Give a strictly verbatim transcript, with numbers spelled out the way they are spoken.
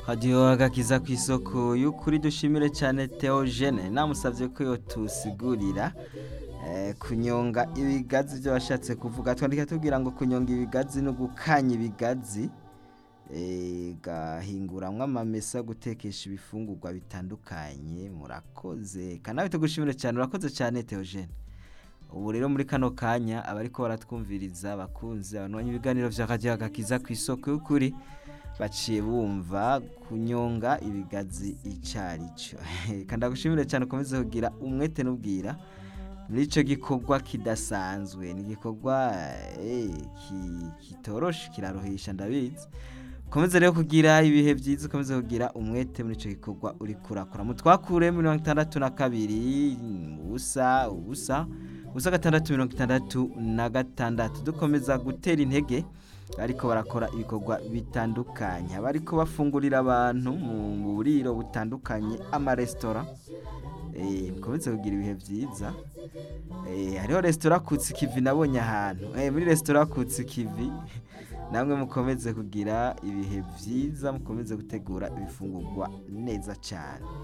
hadiyo agakiza ku isoko y'ukuri dushimire cyane Theogene namusavye ko yotusigurira eh, kunyonga ibigazi byo washatse kuvuga twandika tubwira ngo kunyonga ibigazi no gukanya ibigazi eh, gahinguramwe amamesa gutekesha ibifungurwa bitandukanye murakoze kanawe tugushimire cyane urakoze cyane Theogene. Ubu rero muri kano kanya abariko baratwumviriza bakunze abanwanya ibiganiro vya radio agakiza ku isoko y'ukuri baciye bumva kunyonga ibigazi icarico kandi agushimire cyane ukomeze kugira umwete n'ubwira muri ico gikorwa kidasanzwe ni gikorwa eh kitoroshe kirarohisha ndabizi komeze rero kugira ibihe byiza komeze kugira umwete muri ico gikorwa uri kurakora mutwakure mirongo itandatu na kabiri ubusa ubusa ubusa gatandatu mirongo itandatu na gatandatu dukomeza gutera intege ariko barakora ibikorwa bitandukanye abariko bafungurira abantu mu buriro butandukanye ama restaurant eh mukomeze kugira ibihe byiza eh hariho restaurant kutsi kivi nabonye ahantu eh muri restaurant kutsi kivi namwe mukomeze kugira ibihe byiza mukomeze gutegura ibifungurwa neza cyane.